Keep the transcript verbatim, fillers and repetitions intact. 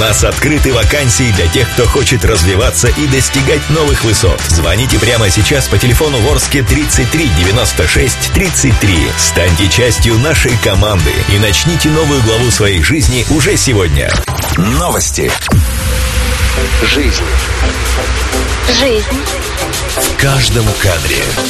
У нас открыты вакансии для тех, кто хочет развиваться и достигать новых высот. Звоните прямо сейчас по телефону Ворске тридцать три девяносто шесть тридцать три. Станьте частью нашей команды и начните новую главу своей жизни уже сегодня. Новости. Жизнь. Жизнь. В каждом кадре.